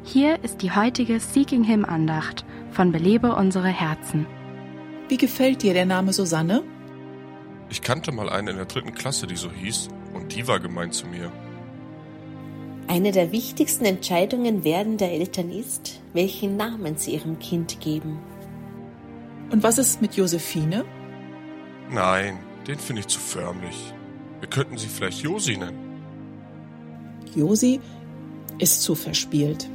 Hier ist die heutige Seeking Him Andacht von Belebe unsere Herzen. Wie gefällt dir der Name Susanne? Ich kannte mal eine in der 3. Klasse, die so hieß, und die war gemein zu mir. Eine der wichtigsten Entscheidungen werdender Eltern ist, welchen Namen sie ihrem Kind geben. Und was ist mit Josephine? Nein, den finde ich zu förmlich. Wir könnten sie vielleicht Josi nennen. Josi ist zu verspielt.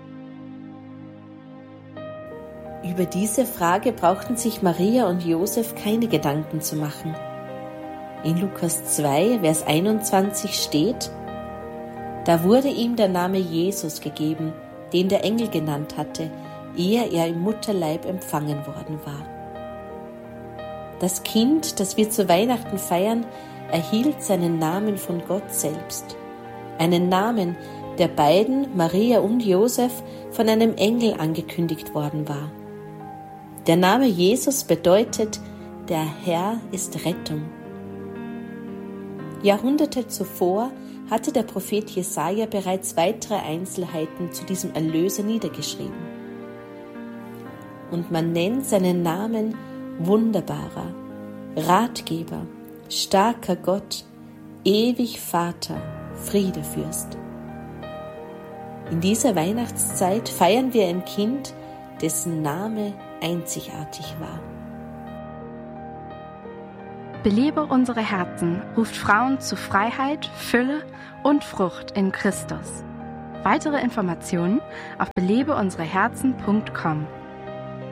Über diese Frage brauchten sich Maria und Josef keine Gedanken zu machen. In Lukas 2, Vers 21 steht: Da wurde ihm der Name Jesus gegeben, den der Engel genannt hatte, ehe er im Mutterleib empfangen worden war. Das Kind, das wir zu Weihnachten feiern, erhielt seinen Namen von Gott selbst. Einen Namen, der beiden, Maria und Josef, von einem Engel angekündigt worden war. Der Name Jesus bedeutet, der Herr ist Rettung. Jahrhunderte zuvor hatte der Prophet Jesaja bereits weitere Einzelheiten zu diesem Erlöser niedergeschrieben. Und man nennt seinen Namen Wunderbarer, Ratgeber, starker Gott, ewig Vater, Friedefürst. In dieser Weihnachtszeit feiern wir ein Kind, dessen Name einzigartig war. Belebe unsere Herzen ruft Frauen zu Freiheit, Fülle und Frucht in Christus. Weitere Informationen auf belebeunsereherzen.com.